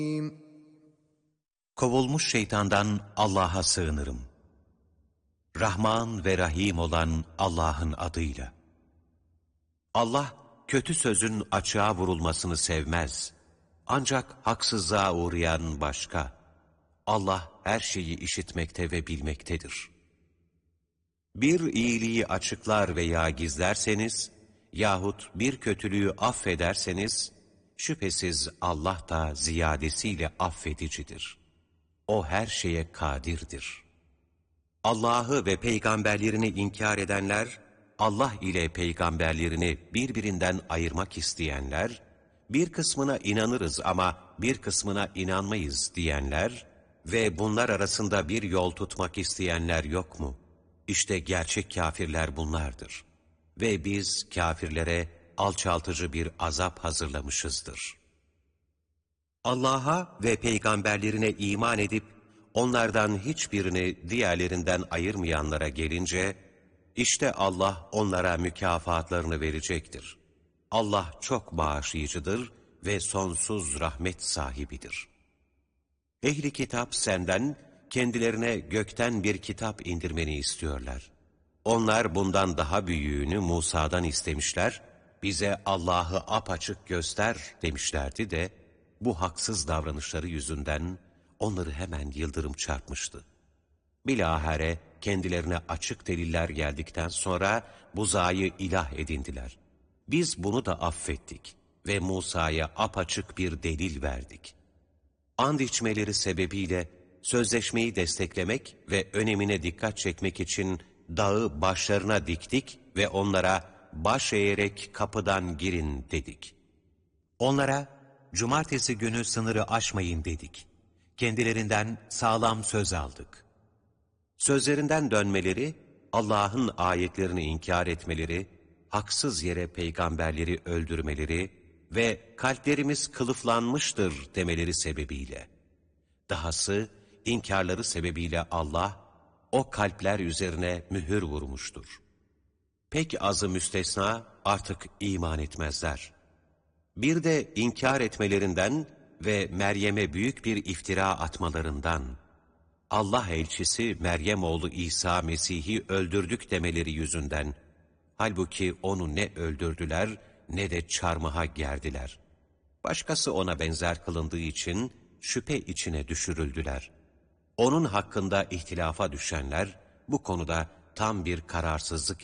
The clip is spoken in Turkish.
Kovulmuş şeytandan Allah'a sığınırım. Rahman ve Rahim olan Allah'ın adıyla. Allah, kötü sözün açığa vurulmasını sevmez. Ancak haksızlığa uğrayan başka. Allah her şeyi işitmekte ve bilmektedir. Bir iyiliği açıklar veya gizlerseniz, yahut bir kötülüğü affederseniz, şüphesiz Allah da ziyadesiyle affedicidir. O her şeye kadirdir. Allah'ı ve peygamberlerini inkar edenler, Allah ile peygamberlerini birbirinden ayırmak isteyenler, bir kısmına inanırız ama bir kısmına inanmayız diyenler ve bunlar arasında bir yol tutmak isteyenler yok mu? İşte gerçek kâfirler bunlardır. Ve biz kâfirlere alçaltıcı bir azap hazırlamışızdır. Allah'a ve peygamberlerine iman edip, onlardan hiçbirini diğerlerinden ayırmayanlara gelince, işte Allah onlara mükafatlarını verecektir. Allah çok bağışlayıcıdır ve sonsuz rahmet sahibidir. Ehli kitap senden, kendilerine gökten bir kitap indirmeni istiyorlar. Onlar bundan daha büyüğünü Musa'dan istemişler, bize Allah'ı apaçık göster demişlerdi de, bu haksız davranışları yüzünden onları hemen yıldırım çarpmıştı. Bilahare kendilerine açık deliller geldikten sonra buzağı ilah edindiler. Biz bunu da affettik ve Musa'ya apaçık bir delil verdik. And içmeleri sebebiyle sözleşmeyi desteklemek ve önemine dikkat çekmek için dağı başlarına diktik ve onlara baş eğerek kapıdan girin dedik. Onlara cumartesi günü sınırı aşmayın dedik. Kendilerinden sağlam söz aldık. Sözlerinden dönmeleri, Allah'ın ayetlerini inkar etmeleri, haksız yere peygamberleri öldürmeleri ve kalplerimiz kılıflanmıştır demeleri sebebiyle. Dahası inkarları sebebiyle Allah, o kalpler üzerine mühür vurmuştur. Pek azı müstesna artık iman etmezler. Bir de inkar etmelerinden ve Meryem'e büyük bir iftira atmalarından, Allah elçisi Meryem oğlu İsa Mesih'i öldürdük demeleri yüzünden, halbuki onu ne öldürdüler ne de çarmıha gerdiler. Başkası ona benzer kılındığı için şüphe içine düşürüldüler. Onun hakkında ihtilafa düşenler bu konuda tam bir kararsızlık